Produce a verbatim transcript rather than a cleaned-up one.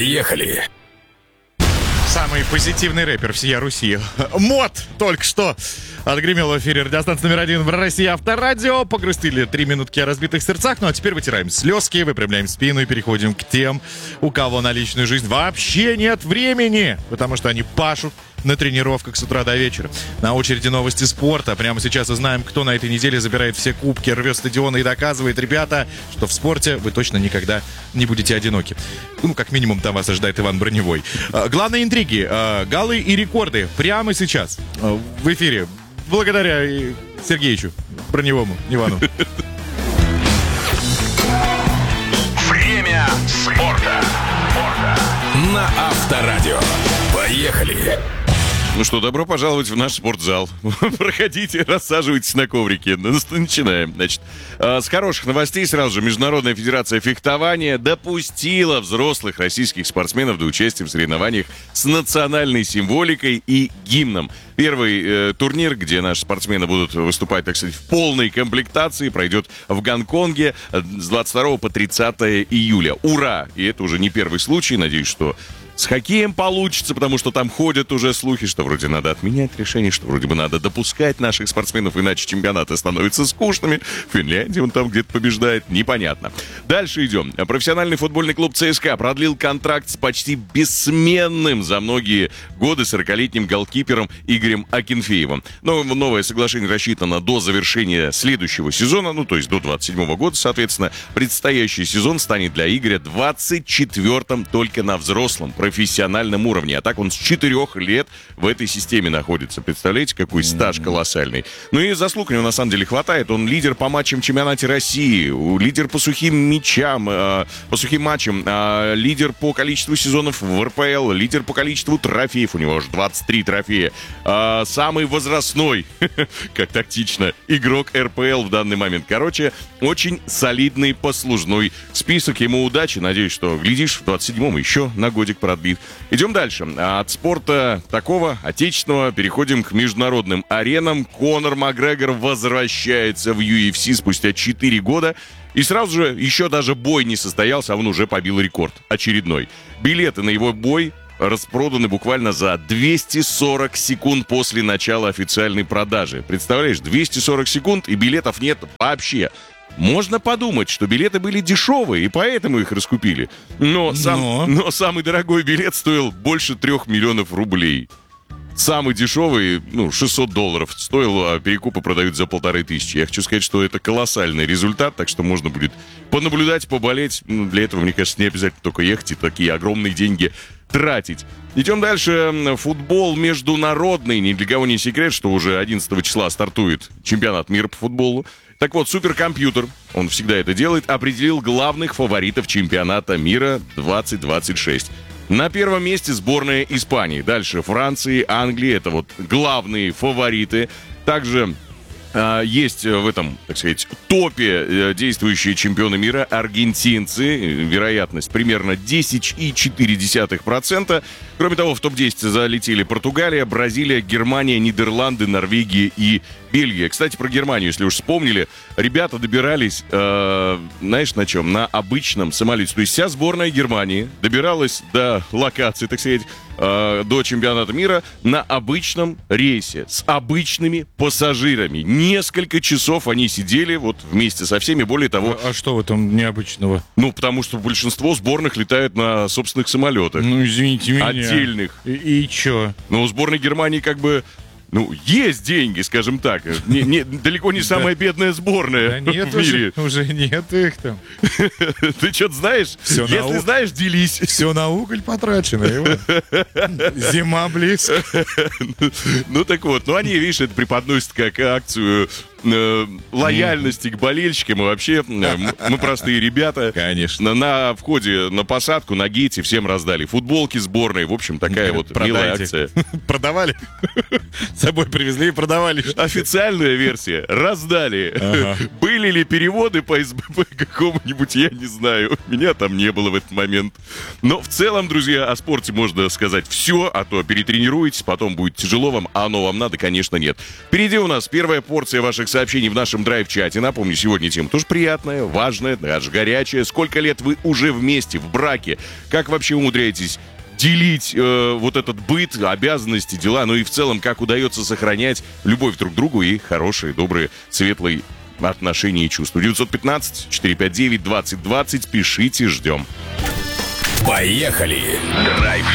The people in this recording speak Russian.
Поехали! Самый позитивный рэпер всея Руси. Мод только что отгремел в эфире радиостанции номер один в России Авторадио. Погрустили три минутки о разбитых сердцах. Ну а теперь вытираем слезки, выпрямляем спину и переходим к тем, у кого на личную жизнь вообще нет времени, потому что они пашут на тренировках с утра до вечера. На очереди новости спорта. Прямо сейчас узнаем, кто на этой неделе забирает все кубки, рвет стадионы и доказывает, ребята, что в спорте вы точно никогда не будете одиноки. Ну, как минимум, там вас ожидает Иван Броневой. А, главные интриги, а, голы и рекорды прямо сейчас а, в эфире. Благодаря Сергеевичу Броневому, Ивану. Время спорта. На Авторадио. Поехали! Ну что, добро пожаловать в наш спортзал. Проходите, рассаживайтесь на коврике. Начинаем. Значит, с хороших новостей сразу же. Международная федерация фехтования допустила взрослых российских спортсменов до участия в соревнованиях с национальной символикой и гимном. Первый э, турнир, где наши спортсмены будут выступать, так сказать, в полной комплектации, пройдет в Гонконге с двадцать второго по тридцатое июля. Ура! И это уже не первый случай. Надеюсь, что с хоккеем получится, потому что там ходят уже слухи, что вроде надо отменять решение, что вроде бы надо допускать наших спортсменов, иначе чемпионаты становятся скучными. Финляндия он там где-то побеждает, непонятно. Дальше идем. Профессиональный футбольный клуб ЦСКА продлил контракт с почти бессменным за многие годы сорокалетним голкипером Игорем Акинфеевым. Но новое соглашение рассчитано до завершения следующего сезона, ну то есть до двадцать седьмого года, соответственно. Предстоящий сезон станет для Игоря двадцать четвёртым только на взрослом профессиональном уровне. А так он с четырех лет в этой системе находится. Представляете, какой стаж колоссальный. Ну и заслуг у него на самом деле хватает. Он лидер по матчам в чемпионате России, лидер по сухим мячам, э, по сухим матчам, э, лидер по количеству сезонов в эр пэ эл, лидер по количеству трофеев. У него уже двадцать три трофея. Э, самый возрастной, как тактично, игрок эр пэ эл в данный момент. Короче, очень солидный послужной список. Ему удачи. Надеюсь, что, глядишь, в двадцать седьмом еще на годик продлит. Идем дальше. От спорта такого, отечественного, переходим к международным аренам. Конор Макгрегор возвращается в ю эф си спустя четыре года. И сразу же еще даже бой не состоялся, а он уже побил рекорд. Очередной. Билеты на его бой распроданы буквально за двести сорок секунд после начала официальной продажи. Представляешь, двести сорок секунд и билетов нет вообще. Можно подумать, что билеты были дешевые, и поэтому их раскупили. Но, сам, но... но самый дорогой билет стоил больше трех миллионов рублей. Самый дешевый, ну, шестьсот долларов стоил, а перекупы продают за полторы тысячи. Я хочу сказать, что это колоссальный результат, так что можно будет понаблюдать, поболеть. Ну, для этого, мне кажется, не обязательно только ехать и такие огромные деньги тратить. Идем дальше. Футбол международный. Ни для кого не секрет, что уже одиннадцатого числа стартует чемпионат мира по футболу. Так вот, суперкомпьютер, он всегда это делает, определил главных фаворитов чемпионата мира двадцать двадцать шесть. На первом месте сборная Испании. Дальше Франции, Англии. Это вот главные фавориты. Также э, есть в этом, так сказать, топе э, действующие чемпионы мира аргентинцы. Вероятность примерно десять целых четыре десятых процента. Кроме того, в топ десять залетели Португалия, Бразилия, Германия, Нидерланды, Норвегия и Бельгия. Кстати, про Германию, если уж вспомнили, ребята добирались, э, знаешь, на чем? На обычном самолете. То есть вся сборная Германии добиралась до локации, так сказать, э, до чемпионата мира на обычном рейсе с обычными пассажирами. Несколько часов они сидели вот вместе со всеми. Более того... А, а что в этом необычного? Ну, потому что большинство сборных летают на собственных самолетах. Ну, извините меня. Отдельных. И, и чё? Ну, у сборной Германии как бы... Ну, есть деньги, скажем так. Не, не, далеко не самая бедная сборная да нет, в мире. Уже, уже нет их там. Ты что-то знаешь? Все Если нау... знаешь, делись. Все на уголь потрачено. Зима близко. Ну так вот, ну они, видишь, это преподносят как акцию э, лояльности к болельщикам. И вообще, э, мы простые ребята. Конечно. На, на входе на посадку, на гейте всем раздали футболки сборной. В общем, такая вот милая акция. Продавали? С собой привезли и продавали. Официальная версия. Раздали. Ага. Были ли переводы по эс бэ пэ какому-нибудь, я не знаю. Меня там не было в этот момент. Но в целом, друзья, о спорте можно сказать все, а то перетренируетесь, потом будет тяжело вам, а оно вам надо, конечно, нет. Впереди у нас первая порция ваших сообщений в нашем драйв-чате. Напомню, сегодня тема тоже приятная, важная, даже горячая. Сколько лет вы уже вместе, в браке? Как вообще умудряетесь делить э, вот этот быт, обязанности, дела? Ну и в целом, как удается сохранять любовь друг к другу и хорошие, добрые, светлые отношения и чувства? девятьсот пятнадцать четыреста пятьдесят девять двадцать двадцать. Пишите, ждем. Поехали! Драйв